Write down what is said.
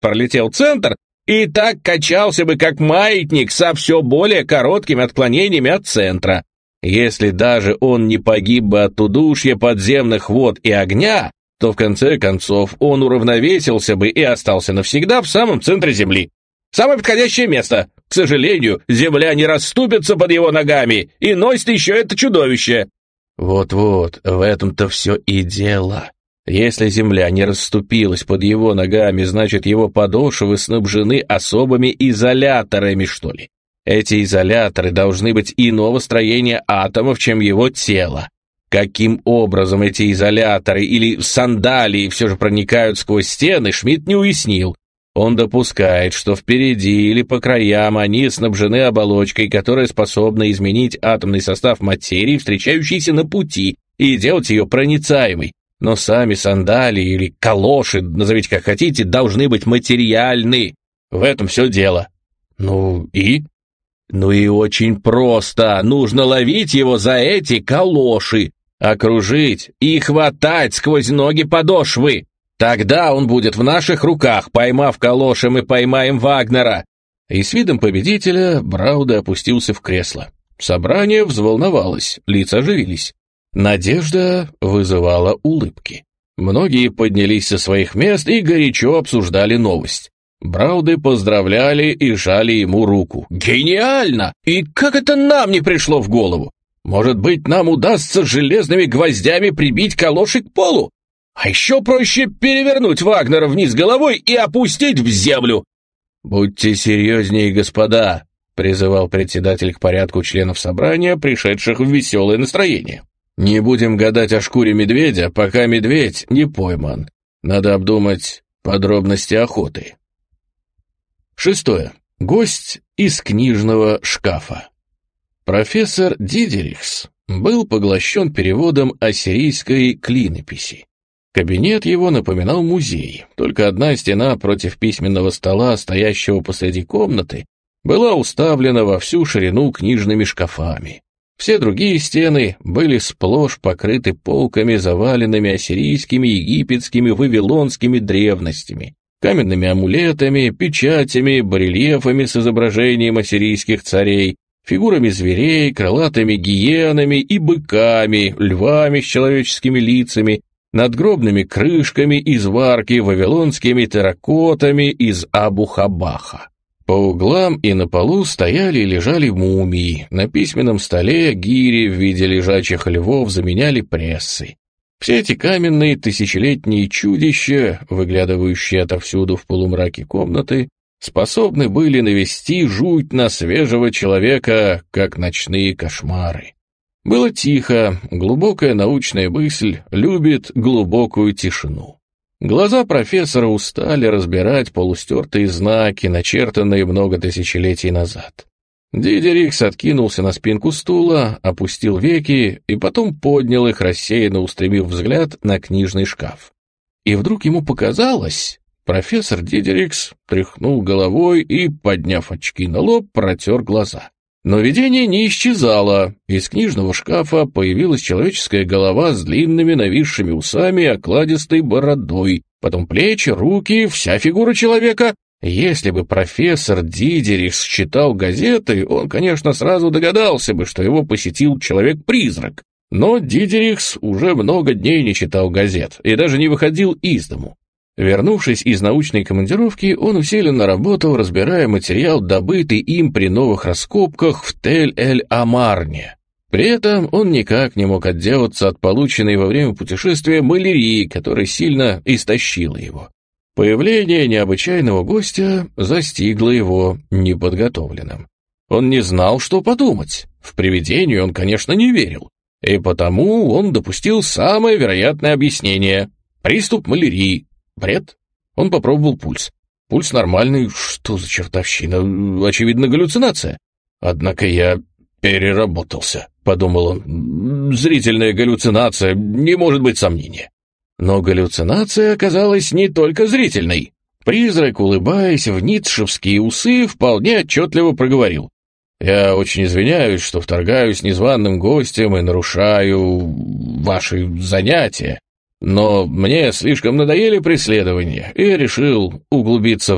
пролетел центр и так качался бы, как маятник, со все более короткими отклонениями от центра. Если даже он не погиб бы от удушья подземных вод и огня, то в конце концов он уравновесился бы и остался навсегда в самом центре Земли. Самое подходящее место. К сожалению, Земля не расступится под его ногами и носит еще это чудовище. Вот-вот, в этом-то все и дело. Если Земля не расступилась под его ногами, значит, его подошвы снабжены особыми изоляторами, что ли. Эти изоляторы должны быть иного строения атомов, чем его тело. Каким образом эти изоляторы или сандалии все же проникают сквозь стены, Шмидт не уяснил. Он допускает, что впереди или по краям они снабжены оболочкой, которая способна изменить атомный состав материи, встречающейся на пути, и делать ее проницаемой. Но сами сандалии или калоши, назовите как хотите, должны быть материальны. В этом все дело. Ну и очень просто. Нужно ловить его за эти калоши, окружить и хватать сквозь ноги подошвы. Тогда он будет в наших руках. Поймав калоши, мы поймаем Вагнера. И с видом победителя Брауде опустился в кресло. Собрание взволновалось, лица оживились. Надежда вызывала улыбки. Многие поднялись со своих мест и горячо обсуждали новость. Брауде поздравляли и жали ему руку. «Гениально! И как это нам не пришло в голову? Может быть, нам удастся железными гвоздями прибить калоши к полу? А еще проще перевернуть Вагнера вниз головой и опустить в землю!» «Будьте серьезнее, господа», — призывал председатель к порядку членов собрания, пришедших в веселое настроение. «Не будем гадать о шкуре медведя, пока медведь не пойман. Надо обдумать подробности охоты». 6. Гость из книжного шкафа. Профессор Дидерихс был поглощен переводом ассирийской клинописи. Кабинет его напоминал музей, только одна стена против письменного стола, стоящего посреди комнаты, была уставлена во всю ширину книжными шкафами. Все другие стены были сплошь покрыты полками, заваленными ассирийскими, египетскими, вавилонскими древностями, каменными амулетами, печатями, барельефами с изображением ассирийских царей, фигурами зверей, крылатыми гиенами и быками, львами с человеческими лицами, надгробными крышками из варки, вавилонскими терракотами из Абу-Хабаха. По углам и на полу стояли и лежали мумии, на письменном столе гири в виде лежачих львов заменяли прессы. Все эти каменные тысячелетние чудища, выглядывающие отовсюду в полумраке комнаты, способны были навести жуть на свежего человека, как ночные кошмары. Было тихо, глубокая научная мысль любит глубокую тишину. Глаза профессора устали разбирать полустертые знаки, начертанные много тысячелетий назад. Дидерихс откинулся на спинку стула, опустил веки и потом поднял их, рассеянно устремив взгляд на книжный шкаф. И вдруг ему показалось, профессор Дидерихс тряхнул головой и, подняв очки на лоб, протер глаза. Но видение не исчезало. Из книжного шкафа появилась человеческая голова с длинными нависшими усами и окладистой бородой, потом плечи, руки, вся фигура человека. Если бы профессор Дидерихс читал газеты, он, конечно, сразу догадался бы, что его посетил человек-призрак. Но Дидерихс уже много дней не читал газет и даже не выходил из дому. Вернувшись из научной командировки, он усиленно работал, разбирая материал, добытый им при новых раскопках в Тель-эль-Амарне. При этом он никак не мог отделаться от полученной во время путешествия малярии, которая сильно истощила его. Появление необычайного гостя застигло его неподготовленным. Он не знал, что подумать. В привидение он, конечно, не верил. И потому он допустил самое вероятное объяснение — приступ малярии. Бред? Он попробовал пульс. Пульс нормальный, что за чертовщина? Очевидно, галлюцинация. Однако я переработался, подумал он. Зрительная галлюцинация, не может быть сомнения. Но галлюцинация оказалась не только зрительной. Призрак, улыбаясь в ницшевские усы, вполне отчетливо проговорил: «Я очень извиняюсь, что вторгаюсь незваным гостем и нарушаю ваши занятия. Но мне слишком надоели преследования, и я решил углубиться в